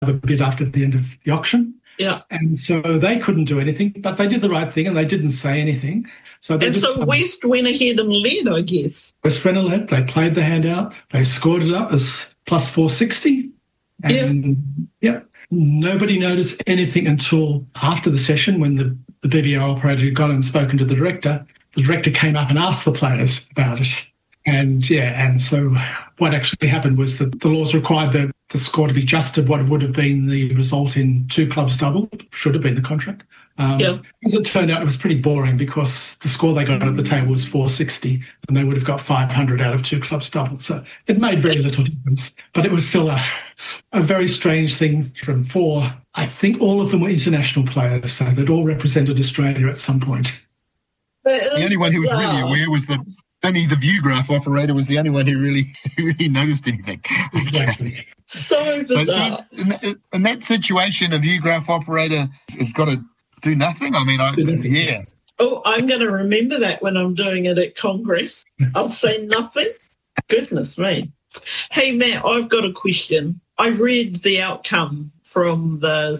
the bid after the end of the auction. Yeah. And so they couldn't do anything, but they did the right thing and they didn't say anything. So West went ahead and led, I guess. West went ahead. They played the hand out. They scored it up as plus 460. And nobody noticed anything until after the session when the BBO operator had gone and spoken to the director. The director came up and asked the players about it. And so what actually happened was that the laws required the score to be just of what would have been the result in two clubs double, should have been the contract. As it turned out, it was pretty boring because the score they got at the table was 460 and they would have got 500 out of two clubs double. So it made very little difference, but it was still a very strange thing from four. I think all of them were international players, so they'd all represented Australia at some point. The only one who was really aware was only the Viewgraph operator was the only one who really noticed anything. Exactly. So bizarre. So in that situation, a Viewgraph operator has got to do nothing? I mean, yeah. Oh, I'm going to remember that when I'm doing it at Congress. I'll say nothing. Goodness me. Hey, Matt, I've got a question. I read the outcome from the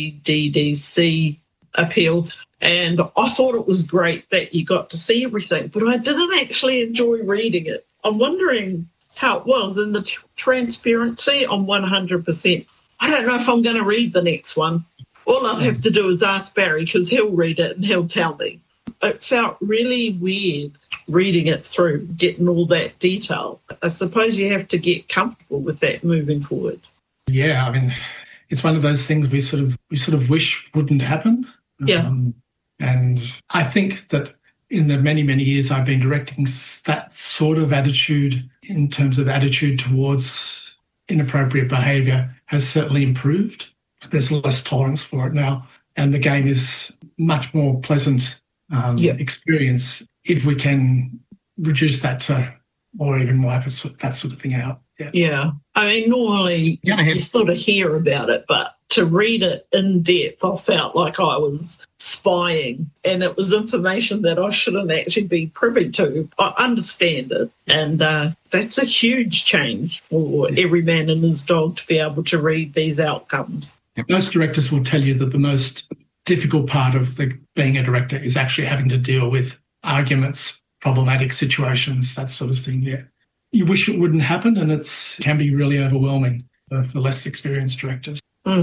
CDDC appeal, and I thought it was great that you got to see everything, but I didn't actually enjoy reading it. I'm wondering how it was in the transparency on 100%. I don't know if I'm going to read the next one. All I'll have to do is ask Barry because he'll read it and he'll tell me. It felt really weird reading it through, getting all that detail. I suppose you have to get comfortable with that moving forward. Yeah, I mean, it's one of those things we sort of wish wouldn't happen. Yeah. And I think that in the many, many years I've been directing, that sort of attitude in terms of attitude towards inappropriate behaviour has certainly improved. There's less tolerance for it now, and the game is much more pleasant experience if we can reduce that to, or even wipe that sort of thing out. Yeah. I mean, normally you sort of hear about it, but to read it in depth, I felt like I was spying, and it was information that I shouldn't actually be privy to. I understand it, and that's a huge change for every man and his dog to be able to read these outcomes. Yep. Most directors will tell you that the most difficult part of being a director is actually having to deal with arguments, problematic situations, that sort of thing. Yeah, you wish it wouldn't happen, and it can be really overwhelming for less experienced directors.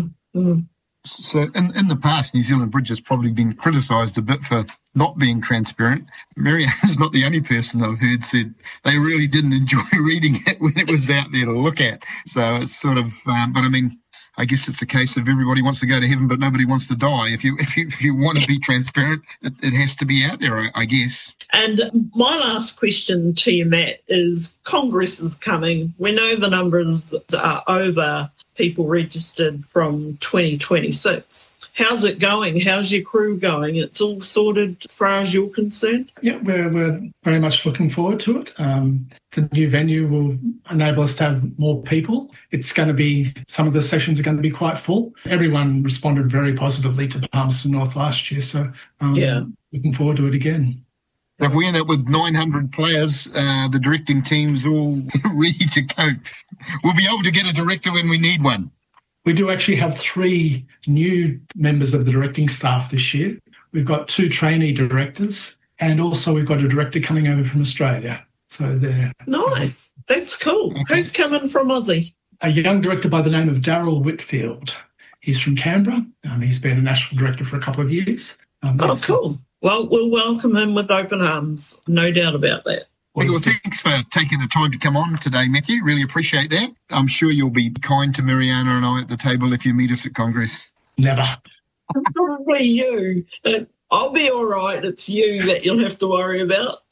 So in the past, New Zealand Bridge has probably been criticised a bit for not being transparent. Marianne is not the only person I've heard said they really didn't enjoy reading it when it was out there to look at. So it's sort of, but I mean, I guess it's a case of everybody wants to go to heaven, but nobody wants to die. If you want to be transparent, it has to be out there, I guess. And my last question to you, Matt, is Congress is coming. We know the numbers are over people registered from 2026. How's it going? How's your crew going? It's all sorted as far as you're concerned? Yeah, we're very much looking forward to it. The new venue will enable us to have more people. It's going to be, some of the sessions are going to be quite full. Everyone responded very positively to Palmerston North last year, so looking forward to it again. If we end up with 900 players, the directing team's all ready to go. We'll be able to get a director when we need one. We do actually have 3 new members of the directing staff this year. We've got 2 trainee directors, and also we've got a director coming over from Australia. So they're nice. That's cool. Okay. Who's coming from Aussie? A young director by the name of Darryl Whitfield. He's from Canberra. He's been a national director for a couple of years. Cool. Well, we'll welcome him with open arms. No doubt about that. Well, thanks for taking the time to come on today, Matthew. Really appreciate that. I'm sure you'll be kind to Mariana and I at the table if you meet us at Congress. Never. Probably you. I'll be all right. It's you that you'll have to worry about.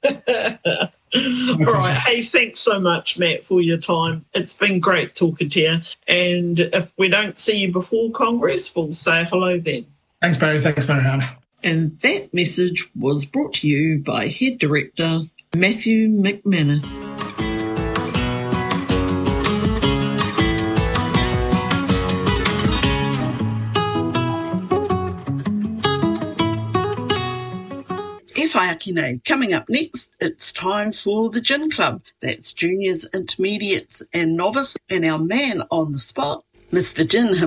All right. Hey, thanks so much, Matt, for your time. It's been great talking to you. And if we don't see you before Congress, we'll say hello then. Thanks, Barry. Thanks, Mariana. And that message was brought to you by Head Director Matthew McManus. Whakine. Coming up next, it's time for the Gin Club. That's juniors, intermediates and novice. And our man on the spot Mr. Jin